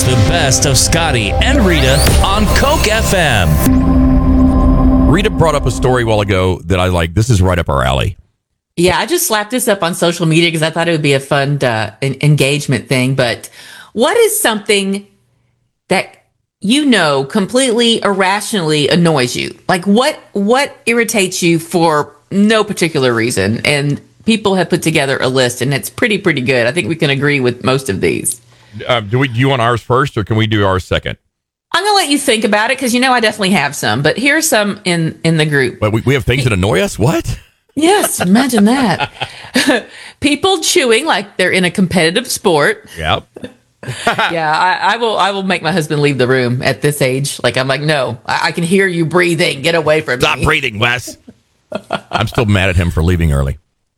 It's the best of Scotty and Rita on Coke FM. Rita brought up a story a while ago that I like. This is right up our alley. Yeah, I just slapped this up on social media because I thought it would be a fun engagement thing. But what is something that completely irrationally annoys you? Like what irritates you for no particular reason? And people have put together a list, and it's pretty good. I think we can agree with most of these. Do you want ours first, or can we do ours second? I'm going to let you think about it because I definitely have some. But here's some in the group. But we have things that annoy us? What? Yes, imagine that. People chewing like they're in a competitive sport. Yep. Yeah, I will make my husband leave the room at this age. Like, I'm like, no, I can hear you breathing. Get away from me. Stop breathing, Wes. I'm still mad at him for leaving early.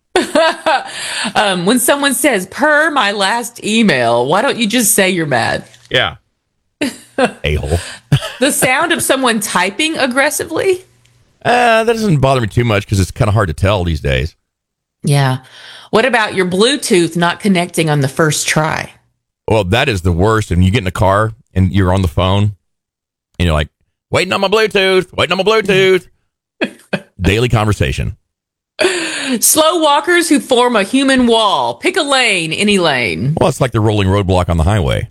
When someone says, per my last email, why don't you just say you're mad? Yeah. A-hole. The sound of someone typing aggressively? That doesn't bother me too much because it's kind of hard to tell these days. Yeah. What about your Bluetooth not connecting on the first try? Well, that is the worst. And you get in a car and you're on the phone and you're like, waiting on my Bluetooth. Daily conversation. Slow walkers who form a human wall. Pick a lane, any lane. Well, it's like the rolling roadblock on the highway.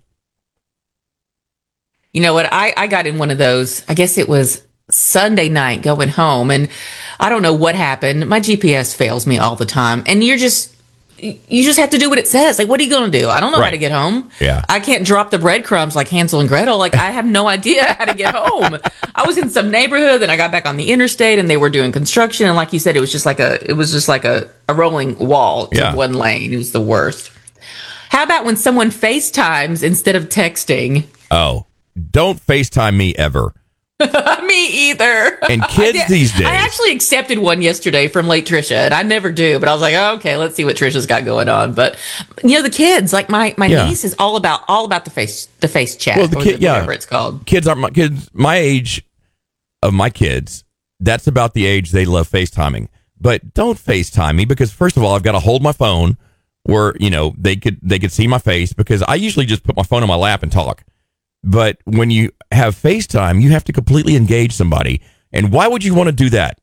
You know what? I got in one of those. I guess it was Sunday night going home, and I don't know what happened. My GPS fails me all the time, and you just have to do what it says. Like, what are you going to do? I don't know how to get home. Yeah. I can't drop the breadcrumbs like Hansel and Gretel. Like, I have no idea how to get home. I was in some neighborhood, then I got back on the interstate, and they were doing construction. And like you said, it was just like a rolling wall to one lane. It was the worst. How about when someone FaceTimes instead of texting? Oh, don't FaceTime me ever. Me either. And kids these days. I actually accepted one yesterday from late Trisha, and I never do, but I was like, oh, okay, let's see what Trisha's got going on. But the kids, like my niece is all about the face chat, well, whatever it's called. Kids my age of my kids. That's about the age they love FaceTiming. But don't FaceTime me because first of all, I've got to hold my phone where they could see my face because I usually just put my phone on my lap and talk. But when you have FaceTime, you have to completely engage somebody. And why would you want to do that?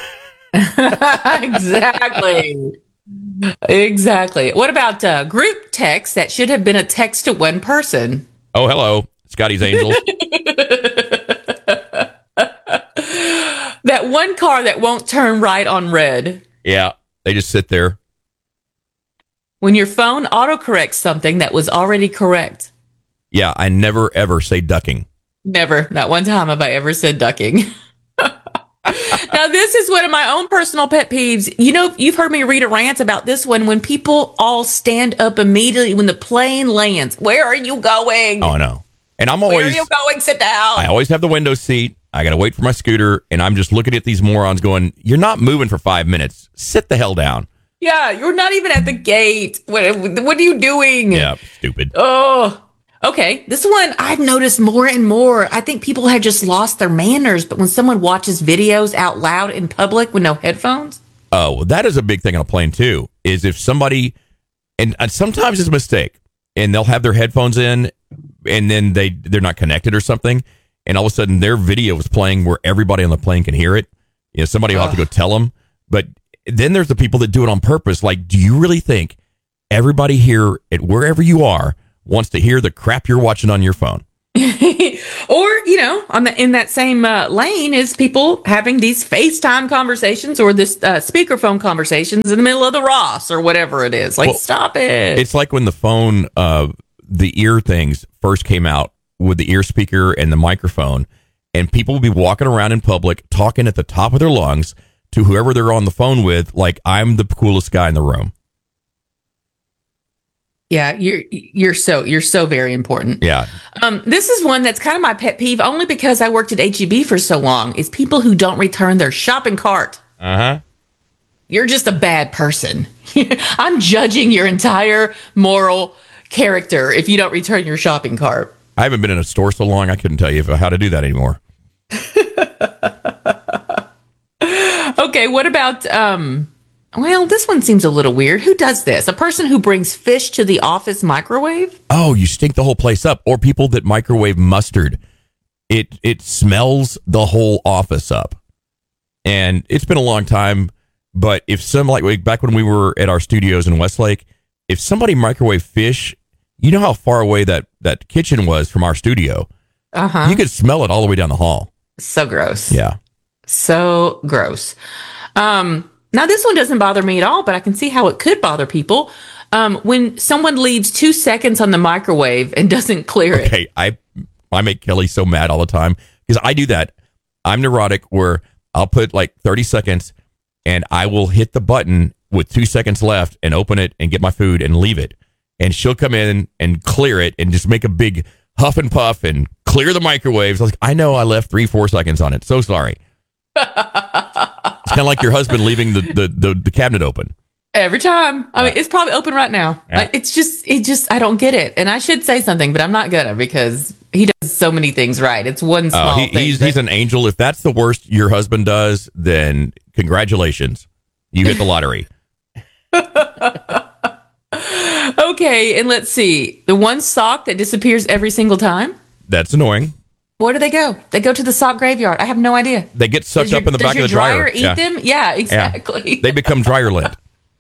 Exactly. What about group text that should have been a text to one person? Oh, hello, Scotty's Angels. That one car that won't turn right on red. Yeah, they just sit there. When your phone autocorrects something that was already correct. Yeah, I never, ever say ducking. Never. Not one time have I ever said ducking. Now, this is one of my own personal pet peeves. You've heard me read a rant about this one. When people all stand up immediately when the plane lands. Where are you going? Oh, no. And where are you going? Sit down. I always have the window seat. I got to wait for my scooter. And I'm just looking at these morons going, you're not moving for 5 minutes. Sit the hell down. Yeah, you're not even at the gate. What are you doing? Yeah, stupid. Oh, okay. This one I've noticed more and more. I think people have just lost their manners. But when someone watches videos out loud in public with no headphones. Oh, well, that is a big thing on a plane, too, is if somebody, and sometimes it's a mistake, and they'll have their headphones in, and then they're not connected or something, and all of a sudden their video is playing where everybody on the plane can hear it. Somebody will have to go tell them. But then there's the people that do it on purpose. Like, do you really think everybody here at wherever you are wants to hear the crap you're watching on your phone? Or, in that same lane is people having these FaceTime conversations or this speakerphone conversations in the middle of the Ross or whatever it is. Like, stop it. It's like when the phone, the ear things first came out with the ear speaker and the microphone, and people would be walking around in public talking at the top of their lungs to whoever they're on the phone with, like I'm the coolest guy in the room. Yeah, you're so very important. Yeah. This is one that's kind of my pet peeve, only because I worked at HEB for so long. Is people who don't return their shopping cart. You're just a bad person. I'm judging your entire moral character if you don't return your shopping cart. I haven't been in a store so long I couldn't tell you how to do that anymore. Okay, what about Well, this one seems a little weird. Who does this? A person who brings fish to the office microwave? Oh, you stink the whole place up. Or people that microwave mustard. It smells the whole office up. And it's been a long time, but if some, like back when we were at our studios in Westlake, if somebody microwaved fish, you know how far away that kitchen was from our studio. Uh-huh. You could smell it all the way down the hall. So gross. Yeah. So gross. Now, this one doesn't bother me at all, but I can see how it could bother people. When someone leaves 2 seconds on the microwave and doesn't clear it. Okay, I make Kelly so mad all the time because I do that. I'm neurotic where I'll put like 30 seconds and I will hit the button with 2 seconds left and open it and get my food and leave it. And she'll come in and clear it and just make a big huff and puff and clear the microwaves. I was like, I know I left 3-4 seconds on it. So sorry. It's kind of like your husband leaving the cabinet open. Every time. I mean, it's probably open right now. Yeah. It just, I don't get it. And I should say something, but I'm not gonna because he does so many things right. It's one small thing. He's an angel. If that's the worst your husband does, then congratulations. You hit the lottery. Okay, and let's see. The one sock that disappears every single time? That's annoying. Where do they go? They go to the sock graveyard. I have no idea. They get sucked up in the back of the dryer. Does your dryer eat them? Yeah, exactly. They become dryer lint.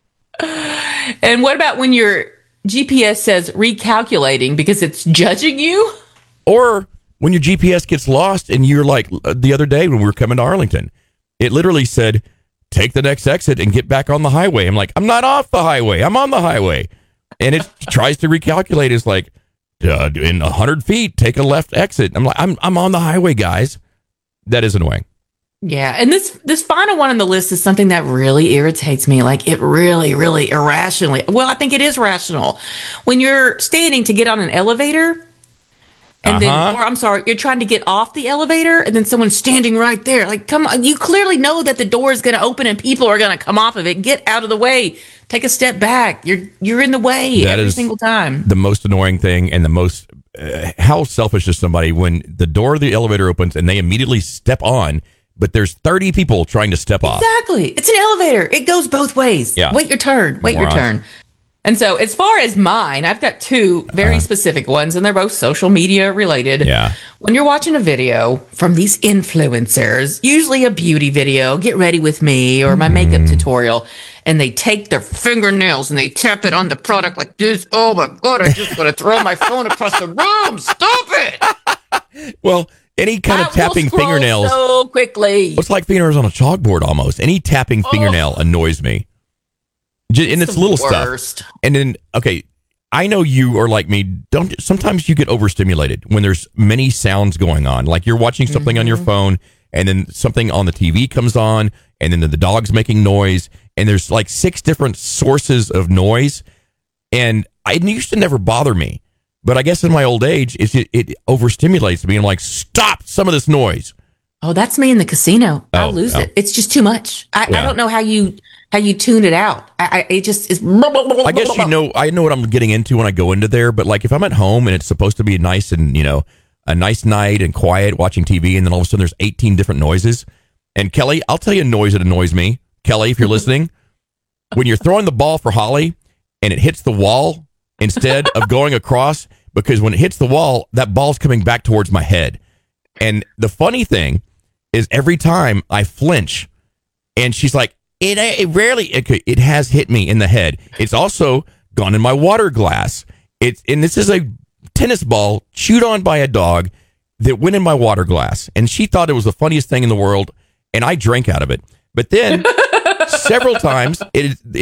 And what about when your GPS says recalculating because it's judging you? Or when your GPS gets lost and you're like the other day when we were coming to Arlington, it literally said, take the next exit and get back on the highway. I'm like, I'm not off the highway. I'm on the highway. And it tries to recalculate. It's like, in 100 feet, take a left exit. I'm like, I'm on the highway, guys. That is annoying. Yeah, and this final one on the list is something that really irritates me. Like it really, really irrationally. Well, I think it is rational. When you're standing to get on an elevator, and you're trying to get off the elevator, and then someone's standing right there. Like, come on, you clearly know that the door is going to open and people are going to come off of it. Get out of the way. Take a step back. You're in the way every single time. The most annoying thing, and the most how selfish is somebody when the door of the elevator opens and they immediately step on, but there's 30 people trying to step off. Exactly. It's an elevator. It goes both ways. Yeah. Wait your turn. Wait your turn. And so as far as mine, I've got two very specific ones, and they're both social media related. Yeah. When you're watching a video from these influencers, usually a beauty video, get ready with me, or my makeup tutorial, and they take their fingernails and they tap it on the product like this. Oh my God, I just want to throw my phone across the room. Stop it. Well, any kind of tapping fingernails. So quickly. It's like fingernails on a chalkboard almost. Any tapping fingernail annoys me. And it's little stuff. And then, okay, I know you are like me. Sometimes you get overstimulated when there's many sounds going on. Like you're watching something on your phone, and then something on the TV comes on, and then the dog's making noise, and there's like 6 different sources of noise. And it used to never bother me, but I guess in my old age, it overstimulates me. I'm like, stop some of this noise. Oh, that's me in the casino. I'll lose it. It's just too much. I don't know how you tune it out. It just is. I guess I know what I'm getting into when I go into there. But like if I'm at home and it's supposed to be nice and a nice night and quiet watching TV, and then all of a sudden there's 18 different noises. And Kelly, I'll tell you a noise that annoys me. Kelly, if you're listening, when you're throwing the ball for Holly and it hits the wall instead of going across, because when it hits the wall, that ball's coming back towards my head. And the funny thing is every time I flinch and she's like, it has hit me in the head. It's also gone in my water glass. And this is a tennis ball chewed on by a dog that went in my water glass. And she thought it was the funniest thing in the world. And I drank out of it. But then several times it